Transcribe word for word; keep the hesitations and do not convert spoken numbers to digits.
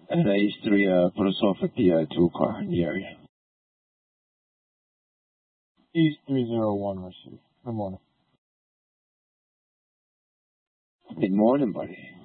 And H three, uh, put us off at the uh, two car in the area. East three zero one received. Good morning. Good morning, buddy.